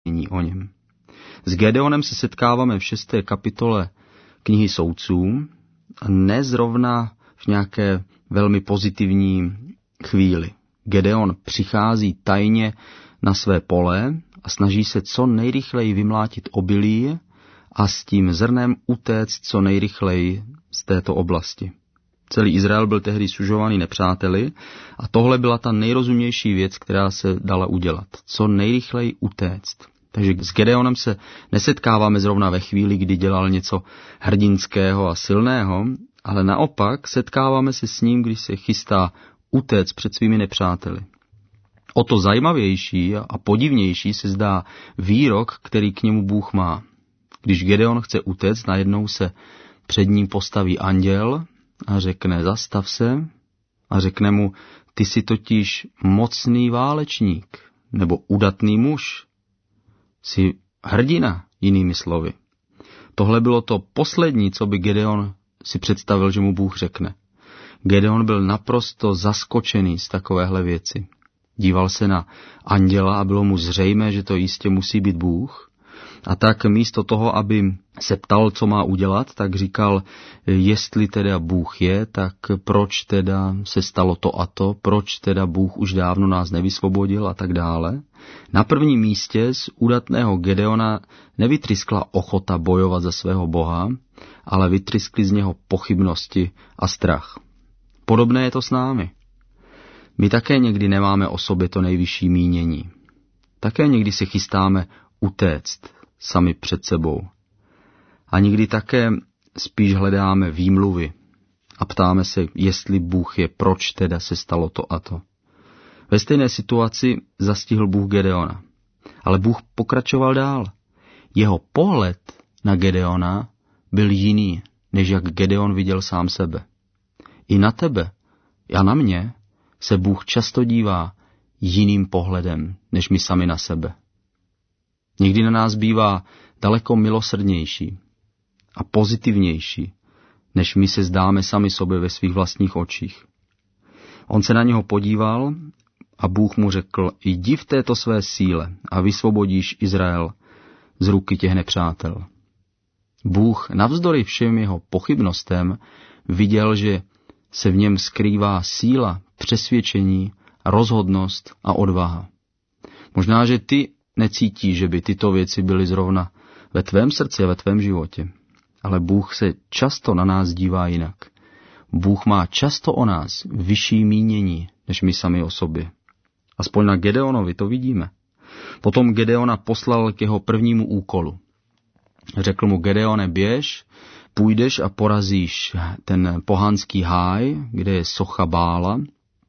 vyprávění o něm. S Gedeonem se setkáváme v 6. kapitole knihy Soudců a ne zrovna v nějaké velmi pozitivní chvíli. Gedeon přichází tajně na své pole a snaží se co nejrychleji vymlátit obilí a s tím zrnem utéct co nejrychleji z této oblasti. Celý Izrael byl tehdy sužovaný nepřáteli a tohle byla ta nejrozumnější věc, která se dala udělat. Co nejrychleji utéct. Takže s Gedeonem se nesetkáváme zrovna ve chvíli, kdy dělal něco hrdinského a silného, ale naopak setkáváme se s ním, když se chystá utéct před svými nepřáteli. O to zajímavější a podivnější se zdá výrok, který k němu Bůh má. Když Gedeon chce utéct, najednou se před ním postaví anděl a řekne zastav se a řekne mu, ty jsi totiž mocný válečník nebo udatný muž. Jsi hrdina, jinými slovy. Tohle bylo to poslední, co by Gedeon si představil, že mu Bůh řekne. Gedeon byl naprosto zaskočený z takovéhle věci. Díval se na anděla a bylo mu zřejmé, že to jistě musí být Bůh. A tak místo toho, aby se ptal, co má udělat, tak říkal, jestli teda Bůh je, tak proč teda se stalo to a to, proč teda Bůh už dávno nás nevysvobodil a tak dále. Na prvním místě z udatného Gedeona nevytryskla ochota bojovat za svého Boha, ale vytryskly z něho pochybnosti a strach. Podobné je to s námi. My také někdy nemáme o sobě to nejvyšší mínění. Také někdy se chystáme utéct sami před sebou. A někdy také spíš hledáme výmluvy a ptáme se, jestli Bůh je, proč teda se stalo to a to. Ve stejné situaci zastihl Bůh Gedeona. Ale Bůh pokračoval dál. Jeho pohled na Gedeona byl jiný, než jak Gedeon viděl sám sebe. I na tebe a na mě se Bůh často dívá jiným pohledem, než my sami na sebe. Někdy na nás bývá daleko milosrdnější a pozitivnější, než my se zdáme sami sobě ve svých vlastních očích. On se na něho podíval a Bůh mu řekl, jdi v této své síle a vysvobodíš Izrael z ruky těch nepřátel. Bůh navzdory všem jeho pochybnostem viděl, že se v něm skrývá síla, přesvědčení, rozhodnost a odvaha. Možná, že ty necítíš, že by tyto věci byly zrovna ve tvém srdci a ve tvém životě. Ale Bůh se často na nás dívá jinak. Bůh má často o nás vyšší mínění, než my sami o sobě. Aspoň na Gedeonovi to vidíme. Potom Gedeona poslal k jeho prvnímu úkolu. Řekl mu, Gedeone, běž, půjdeš a porazíš ten pohanský háj, kde je socha Bála.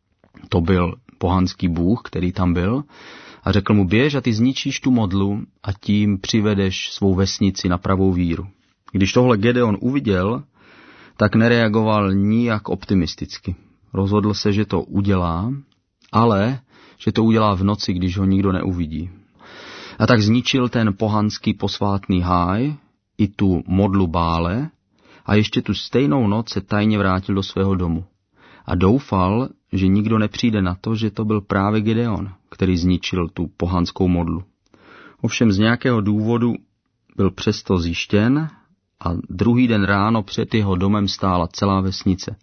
To byl pohanský bůh, který tam byl. A řekl mu, běž a ty zničíš tu modlu a tím přivedeš svou vesnici na pravou víru. Když tohle Gedeon uviděl, tak nereagoval nijak optimisticky. Rozhodl se, že to udělá, ale že to udělá v noci, když ho nikdo neuvidí. A tak zničil ten pohanský posvátný háj i tu modlu Bále a ještě tu stejnou noc se tajně vrátil do svého domu. A doufal, že nikdo nepřijde na to, že to byl právě Gedeon, který zničil tu pohanskou modlu. Ovšem z nějakého důvodu byl přesto zjištěn a druhý den ráno před jeho domem stála celá vesnice.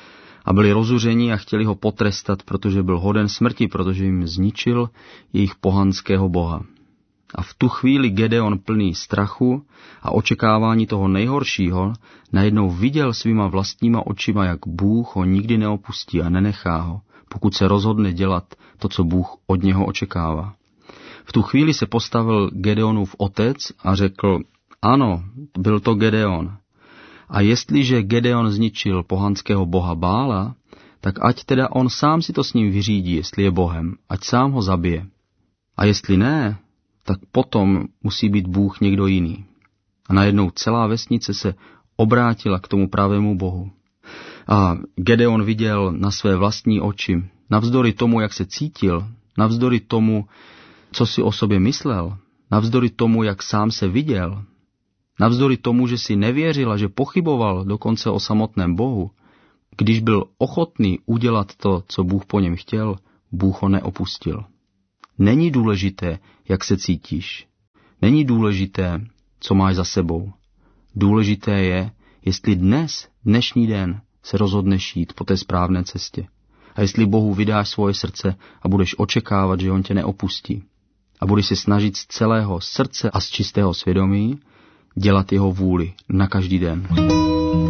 A byli rozuřeni a chtěli ho potrestat, protože byl hoden smrti, protože jim zničil jejich pohanského boha. A v tu chvíli Gedeon plný strachu a očekávání toho nejhoršího najednou viděl svýma vlastníma očima, jak Bůh ho nikdy neopustí a nenechá ho, pokud se rozhodne dělat to, co Bůh od něho očekává. V tu chvíli se postavil Gedeonův otec a řekl, ano, byl to Gedeon. A jestliže Gedeon zničil pohanského boha Bála, tak ať teda on sám si to s ním vyřídí, jestli je bohem, ať sám ho zabije. A jestli ne, tak potom musí být Bůh někdo jiný. A najednou celá vesnice se obrátila k tomu pravému Bohu. A Gedeon viděl na své vlastní oči, navzdory tomu, jak se cítil, navzdory tomu, co si o sobě myslel, navzdory tomu, jak sám se viděl, navzdory tomu, že si nevěřil a že pochyboval dokonce o samotném Bohu, když byl ochotný udělat to, co Bůh po něm chtěl, Bůh ho neopustil. Není důležité, jak se cítíš. Není důležité, co máš za sebou. Důležité je, jestli dnešní den, se rozhodneš jít po té správné cestě. A jestli Bohu vydáš svoje srdce a budeš očekávat, že on tě neopustí. A budeš se snažit z celého srdce a z čistého svědomí dělat jeho vůli na každý den.